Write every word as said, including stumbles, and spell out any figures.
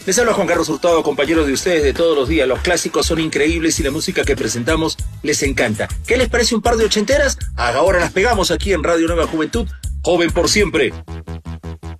Les habla Juan Carlos Hurtado, compañero de ustedes de todos los días. Los clásicos son increíbles y la música que presentamos les encanta. ¿Qué les parece un par de ochenteras? Ahora las pegamos aquí en Radio Nueva Juventud, joven por siempre.